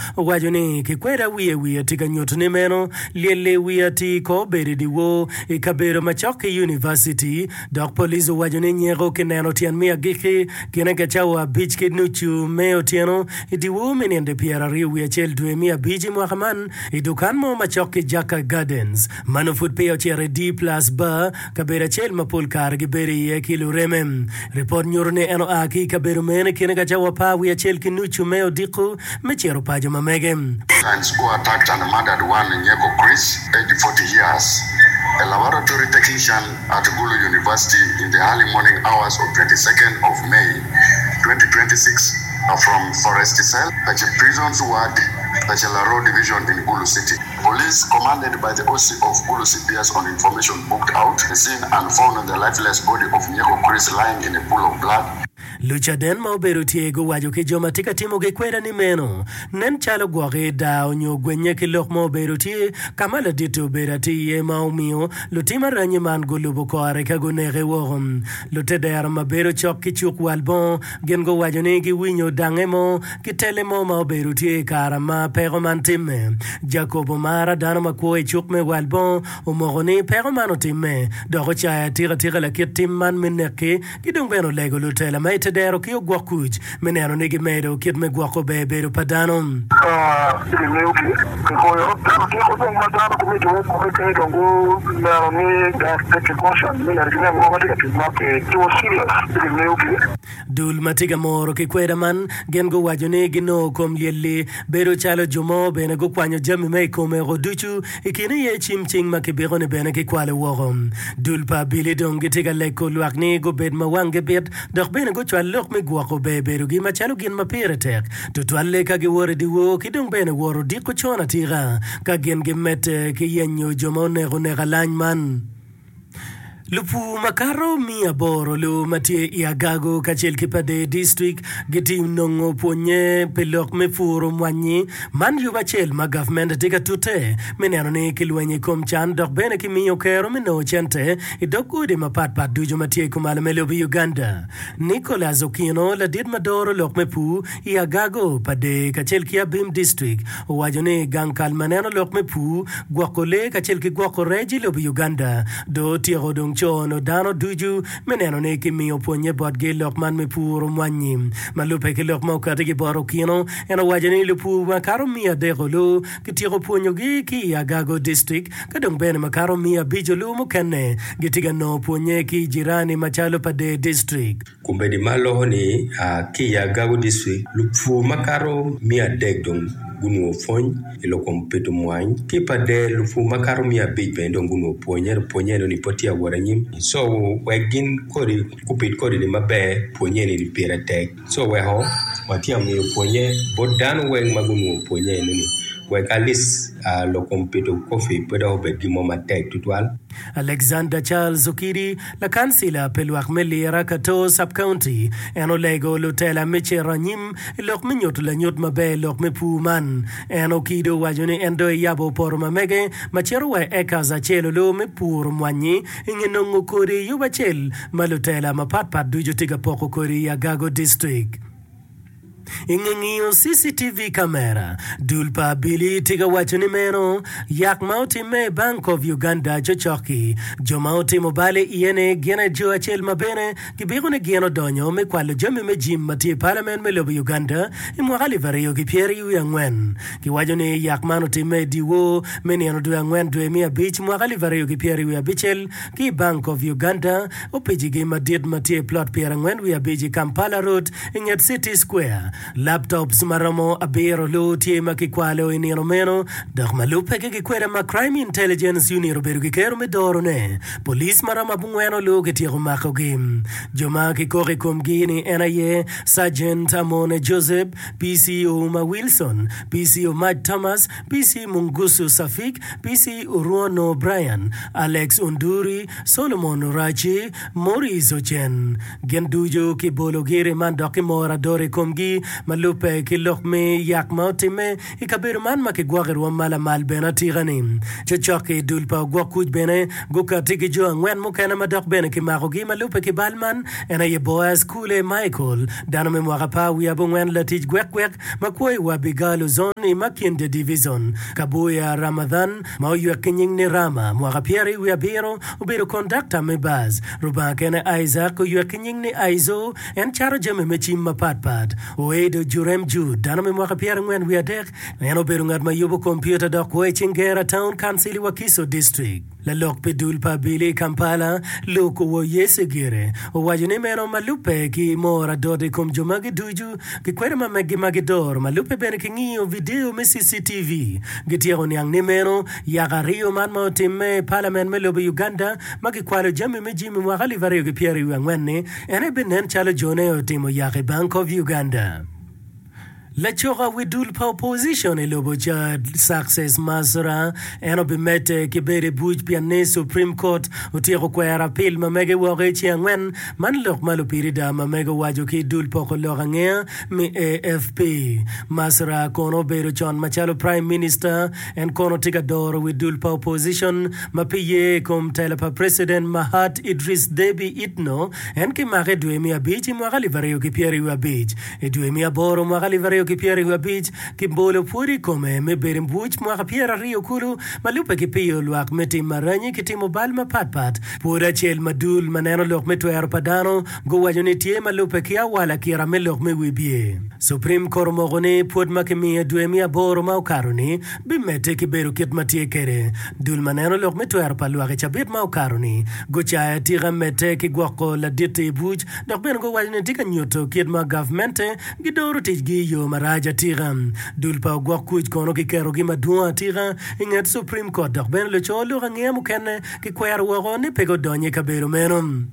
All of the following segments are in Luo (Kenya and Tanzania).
wajoni Kikwera wiye tika nyotne meno liele wiye ti ko beri diwo kabero machoke university dok police wajoni nyego kineno tian mia giki kina kachawa beach kidnuchu meo tiano diwo menende piera wiye chel dwe mia biji mwakaman idukan mo machoke Jaka Gardens manufut peo chere D plus ba kabera chel mapul kargi beri ye kilo remem report nyorne eno aki kabero mene kina kachawa pa wiye chel kinuchu meo diku mechero pajo mamegem who attacked and murdered one Nyeko Chris, aged 40 years, a laboratory technician at Gulu University in the early morning hours of 22nd of May 2026 from Forest Cell, Pache Prisons Ward, Pachela Road Division in Gulu City. Police, commanded by the OC of Gulu CPS on information, booked out the scene and found the lifeless body of Nyeko Chris lying in a pool of blood. Lucha den ma obero tiego wajo ke joma tika timo ge kweda ni meno nen chalo gwage da onyo gwenye ke lok ma obero tie kamala dito bera tie ma umio lutima ranyi man gulubo ko are ka gonege wohom lute der ma bero chok ki chuk walbon gen go wajo ne gi winyo dangemo ki tele mo ma obero tie kara ma pero man timme Jacobo Mara dano ma ko e chuk me walbon o mogoni pero man o timme dogo cha tira la kit timman meneke ki dong beno lego lutela mai dero ki ogwakuj meneno nigi medo kit me gwako bebero padano dul matiga moro ki kweda man gen go wajo ne gino kom lieli bero chalo jomo bene go kwanyo jami me kome roduchu ikini ye chimching makibiro ne bene ki kwale worom dul pa bili dongi tiga leko luakni go bed mawange bed dok bene go lok me gwako beberu gi machalo gin mapire tek to twalle ka gi wore diwo kidong bene woro diko chona tira ka gin gi mete ki yenyo jomo ne galany man Lupu makaro mia boro lu matie iagago kachel kipade district geti nongo ponye pelok me furo mwanyi man yuba chel ma government diga tute meneno ne kilwenye kom chan dok bene ki miyo kero mino chente idok udi mapat dujo matie kumala melobi Uganda Nicolas Okino la did madoro lok me pu iagago pade kachel kia bim district wajone gankal maneno lok me pu gwakole kachel ki gwako reji lobi Uganda do tiro dong chono dano duju meneno ne ki miyo ponye bodge lokman me puro mwanyi malupe ki lokma ukati ki boro kino ena wajani lupu makaro mia degolo ki tiro ponyo ki Agago district kadong bene makaro mia bijolu mukene gitiga no ponye ki jirani machalo pade district kumbe di malo honi ki Agago district lupu makaro mia degdong gunu fony ilo kompeto mwany kipa de lufu makaro mia bejbe ndo gunu ponye no ni potia waranyim so wegin kori kupit kori ni mabe ponye ni pira tek so we ho watia mi ponye bodan weng magunu ponye ni we kalis lo kompeto kofi peda obedi moma tek tutwal Alexander Charles Okiri la kansila peluak meliera kato sub-county eno lego lutela meche ranyim ilok minyot la nyot mabe lok me puman eno kido wajone endo yabo por mamege machero we eka za chelo lo me pur mwanyi ingenongo kori yuba chel malutela mapatpat dujo tiga poko kori Agago district Ingengio CCTV camera dulpa bili tiga wachoni meno yak mauti me Bank of Uganda chochoki jo mauti mobile iene gena jo achel mabene kibigone geno donyo me kwalo jami me jim mati parliament me lobo Uganda imwakali vareyo kipieri yu yangwen kiwajoni yak mauti me diwo meni anu duya ngwen duwe mia beach mwakali vareyo kipieri yu ya bichel ki Bank of Uganda opiji gima did mati plot piera ngwen yu ya biji Kampala Road inget City Square laptops maramo abero lo tie makikwalo iniro meno dak malupe ke kwera ma crime intelligence uniro berugi kero me dorone police marama bungweno lo ke tiro mako gim joma ki kore komgini NIA Sergeant Amone Joseph PCO Ma Wilson PCO Mike Thomas PC Mungusu Safik PC Uruono Brian Alex Unduri Solomon Rachi Maurice Ochen gendujo ki bologere man dokimora dore komgi malupe ki lok me yak mautime ikabiru man makigwagir wa mala mal bena tiranim chochoke dulpa gwakuj bene guka tiki jo ngwen mukena madok bene ki makogi malupe ki balman ena ye Boaz Kule Michael dano me mwakapa wiabu ngwen latij gwek makwe wa bigalo zoni makinde division kabuya Ramadhan mauyu kinying ni Rama mwakapieri wiabiro ubiru kondakta me baz rubakene Isaac uyu kinying ni Aizo en charo jeme mechim mapatpat oedo jurem ju dano me mwakapieri ngwen wiadek eno biru ngad mayubu computer dok Chingera Town Council Wakiso District la lok pedul pa bili Kampala loko wo yesegire o wajine meno malupe ki mora dode kom jomagi duju ki kwere magi magidor malupe bene ki ngiyo video me CCTV gitiero niang ni meno yagario man maotime parliament me lobe Uganda magi kwalo jami me jimi mwagali vario ki pieri wangwene ene benen chalo jone o timo yake Bank of Uganda. La choga widul pa opposition lobo cha success masra eno bimete kibere buj piane Supreme Court utiro kwa rapil mamege warechi angwen manlok malupirida mamege wajo ki dul pa kolorangea mi AFP masra kono bero chon machalo Prime Minister en kono tigador widul pa opposition mapiye kom telepa President Mahat Idris Deby Itno en ki mare duemi abiji mwagali vario ki pieri wabij duemi aboro mwagali vario ki pieri wabij ki bolo puri kome me berim buj mwaka piera rio kulu malupe ki piyo luak meti maranyi ki timo balma patpat pura chel madul maneno lok metu padano go wajoni tie malupe ki awala ki rame lok me wibie Supreme Koromogone pud makimi duemi aboro maukaruni bimete ki beru kit matie kere dul maneno lok metu paluak chabit maukaruni go chaya tira mete ki gwako la dite buj dok ben go wajoni tika nyoto kit ma governmente gidoru tijgi yo maraja tira dulpa gwakuj kono ki kero gima duwa tira inget Supreme Court dok ben le cholo rangia mukene ki kwayar wagone pego donye kabero menom.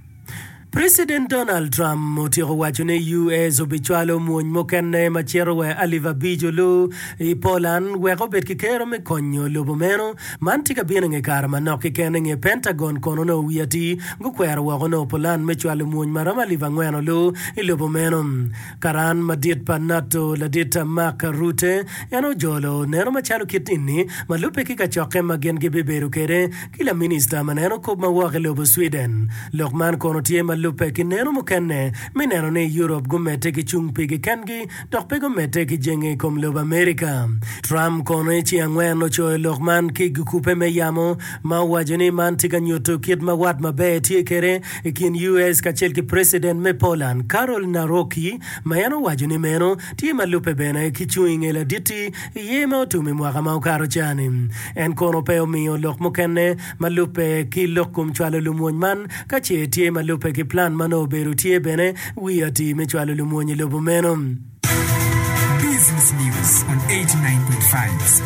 President Donald Trump motiro wachone US obichwalo muony mokene machiero we Aliva Bijolo i Poland we robet kikero me konyo lobo meno mantika bine nge karma noki kene nge Pentagon kono no wiyati ngukwero wagono Poland mechwalo muony marama liva ngweno lo i lobo meno karan madit pa NATO ladita Mark Rutte yano jolo nero machalo kitini malupe kika choke magen gibiberu kere kila minister maneno kubma wake lobo Sweden lokman kono tie lupe ki neno mukene mineno ne Europe gumete ki chungpi ki kengi dokpe gumete ki jenge kom lob Amerika Trump kono chi angweno choe lokman ki gukupe me yamo ma wajoni man tika nyoto kit ma wat ma be tie kere kin US kachel ki president me Poland Karol Naroki mayano wajoni meno tie ma lupe bene ki chuinge la diti yema otumi mwaka maukaro chani en kono peo miyo lok mukene ma lupe ki lokum chwalo lumuonyman kache tie ma lupe ki plan mano beru tie bene wiyati mechwalo lumuonyi lobo menom. Business News on 89.5